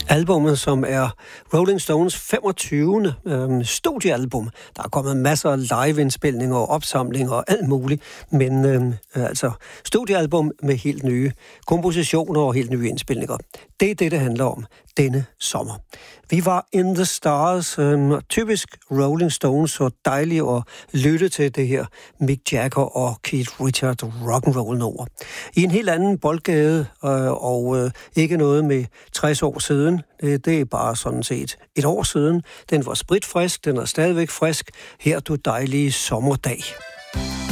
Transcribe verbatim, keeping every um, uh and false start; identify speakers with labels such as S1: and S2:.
S1: Albummet, som er Rolling Stones femogtyvende Øh, studiealbum. Der er kommet masser af live-indspilninger og opsamlinger og alt muligt, men øh, altså studiealbum med helt nye kompositioner og helt nye indspilninger. Det er det, det handler om denne sommer. Vi var in the stars, øh, typisk Rolling Stones, så dejligt at lytte til det her Mick Jagger og Keith Richard rock'n'roll nummer. I en helt anden boldgade, øh, og øh, ikke noget med tres år siden. Det, det er bare sådan set et år siden. Den var spritfrisk, den er stadigvæk frisk. Her du dejlige sommerdag.